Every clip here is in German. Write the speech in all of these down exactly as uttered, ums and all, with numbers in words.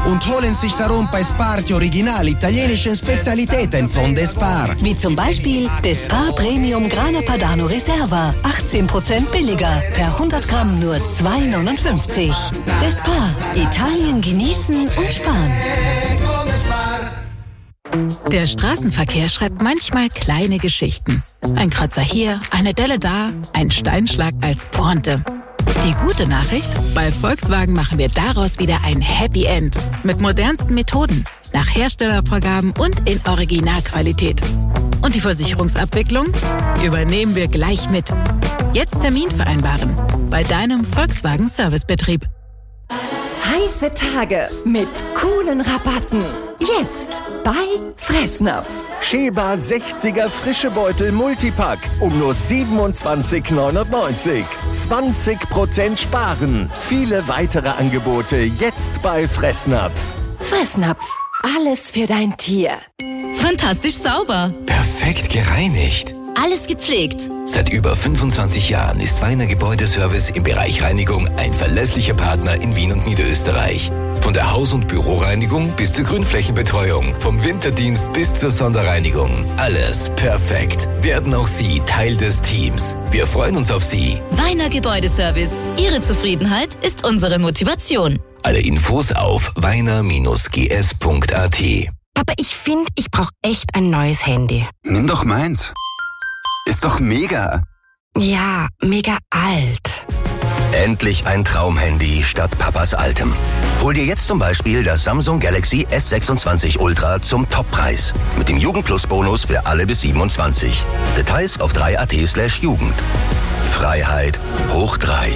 und holen sich darum bei Spar die original italienischen Spezialitäten von Despar. Wie zum Beispiel Despar Premium Grana Padano Reserva. achtzehn Prozent billiger. Per hundert Gramm nur zwei Euro neunundfünfzig. Despar. Italien genießen und sparen. Der Straßenverkehr schreibt manchmal kleine Geschichten. Ein Kratzer hier, eine Delle da, ein Steinschlag als Pointe. Die gute Nachricht? Bei Volkswagen machen wir daraus wieder ein Happy End. Mit modernsten Methoden, nach Herstellervorgaben und in Originalqualität. Und die Versicherungsabwicklung übernehmen wir gleich mit. Jetzt Termin vereinbaren. Bei deinem Volkswagen Servicebetrieb. Heiße Tage mit coolen Rabatten. Jetzt bei Fressnapf. Sheba sechziger frische Beutel Multipack um nur siebenundzwanzig neunundneunzig. zwanzig Prozent sparen. Viele weitere Angebote jetzt bei Fressnapf. Fressnapf. Alles für dein Tier. Fantastisch sauber. Perfekt gereinigt. Alles gepflegt. Seit über fünfundzwanzig Jahren ist Weiner Gebäudeservice im Bereich Reinigung ein verlässlicher Partner in Wien und Niederösterreich. Von der Haus- und Büroreinigung bis zur Grünflächenbetreuung, vom Winterdienst bis zur Sonderreinigung. Alles perfekt. Werden auch Sie Teil des Teams. Wir freuen uns auf Sie. Weiner Gebäudeservice. Ihre Zufriedenheit ist unsere Motivation. Alle Infos auf weiner Bindestrich g s punkt a t. Aber ich finde, ich brauche echt ein neues Handy. Nimm doch meins. Ist doch mega. Ja, mega alt. Endlich ein Traumhandy statt Papas altem. Hol dir jetzt zum Beispiel das Samsung Galaxy S sechsundzwanzig Ultra zum Toppreis. Mit dem Jugend-Plus-Bonus für alle bis siebenundzwanzig. Details auf drei punkt at slash Jugend. Freiheit hoch drei.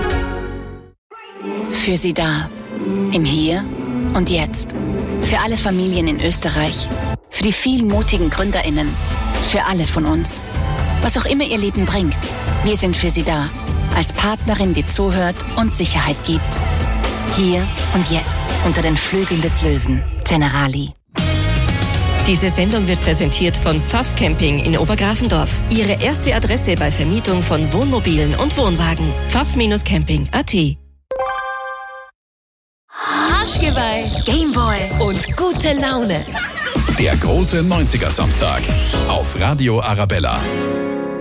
Für Sie da. Im Hier und Jetzt. Für alle Familien in Österreich. Für die vielen mutigen GründerInnen. Für alle von uns. Was auch immer Ihr Leben bringt, wir sind für Sie da. Als Partnerin, die zuhört und Sicherheit gibt. Hier und jetzt, unter den Flügeln des Löwen. Generali. Diese Sendung wird präsentiert von Pfaff Camping in Obergrafendorf. Ihre erste Adresse bei Vermietung von Wohnmobilen und Wohnwagen. pfaff Camping punkt a t. Arschgeweih, Gameboy und gute Laune. Der große neunziger Samstag auf Radio Arabella.